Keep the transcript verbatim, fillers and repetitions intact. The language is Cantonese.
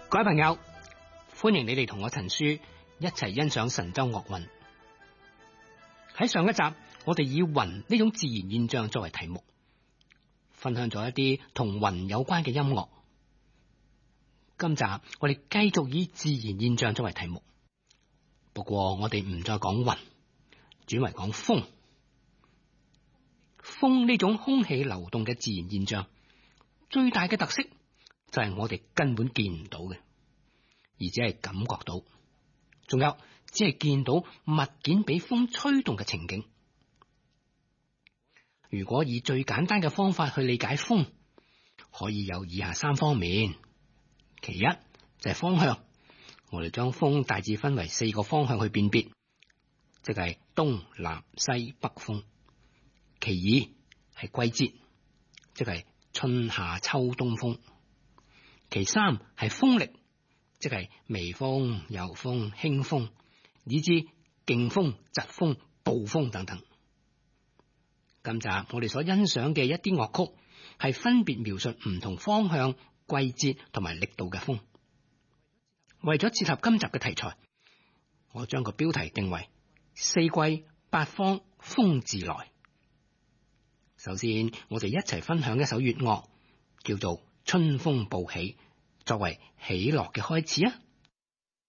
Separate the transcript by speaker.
Speaker 1: 各位朋友，歡迎你哋同我陳書一齊欣賞神州樂韻。喺上一集，我哋以雲呢種自然現象作為題目，分享咗一啲同雲有關嘅音樂。今集我哋繼續以自然現象作為題目，不過我哋唔再講雲，轉為講風。風呢種空氣流動嘅自然現象，最大嘅特色就係我哋根本見唔到嘅，而只係感覺到，仲有只係見到物件俾風吹動嘅情景。如果以最簡單嘅方法去理解風，可以有以下三方面。其一就係方向，我哋將風大致分為四個方向去辨別，即係東南西北風。其二係季節，即係春夏秋冬風。其三係風力，即係微風、柔風、輕風，以至勁風、疾風、暴風等等。今集我哋所欣賞嘅一啲樂曲，係分別描述唔同方向、季節同埋力度嘅風。為咗切合今集嘅題材，我將個標題定為四季八方風自來。首先，我哋一齊分享一首粵樂，叫做《春風報喜》，作為喜樂嘅開始啊！